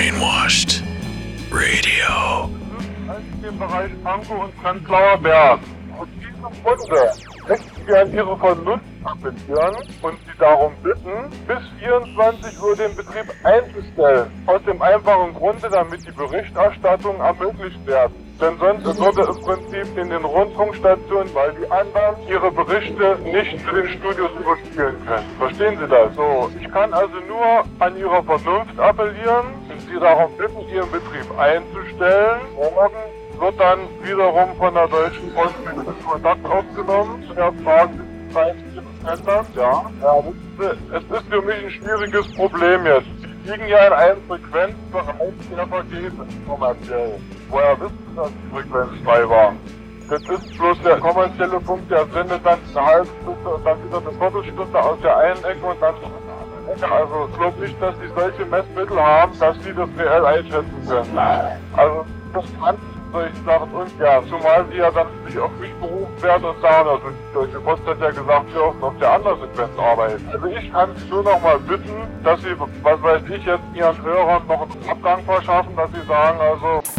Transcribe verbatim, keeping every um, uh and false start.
Brainwashed Radio. Im Bereich Pankow und Prenzlauer Berg. Aus diesem Grunde möchten wir an Ihre Vernunft appellieren und Sie darum bitten, bis vierundzwanzig Uhr den Betrieb einzustellen. Aus dem einfachen Grunde, damit die Berichterstattung ermöglicht werden. Denn sonst würde im Prinzip in den Rundfunkstationen, weil die anderen ihre Berichte nicht zu den Studios überspielen können. Verstehen Sie das? So, ich kann also nur an Ihre Vernunft appellieren und Sie darum bitten, Ihren Betrieb einzustellen. Morgen wird dann wiederum von der Deutschen Post mit Kontakt aufgenommen. Zuerst fragen Sie Ändern. Ja, ja, es ist für mich ein schwieriges Problem jetzt. Sie liegen ja in einem Frequenzbereich, der vergeht kommerziell. Woher wissen Sie, dass die Frequenz frei war? Das ist bloß der kommerzielle Funk, der sendet dann eine halbe Stunde und dann wieder eine Viertelstunde aus der einen Ecke und dann von der anderen Ecke. Also ich glaube nicht, dass Sie solche Messmittel haben, dass Sie das reell einschätzen können. Also das kann solche Sachen ungern, zumal sie ja dann sich auf mich berufen werden und sagen, also die Deutsche Post hat ja gesagt, wir dürfen auf der anderen Sequenz arbeiten. Also ich kann Sie nur noch mal bitten, dass Sie, was weiß ich, jetzt Ihren Hörern noch einen Abgang verschaffen, dass Sie sagen, also